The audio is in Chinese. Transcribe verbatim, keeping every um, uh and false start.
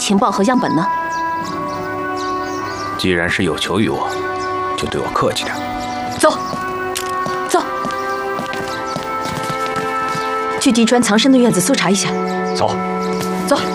情报和样本呢？ 既然是有求于我，就对我客气点。 走，走，去狄川藏身的院子搜查一下。 走。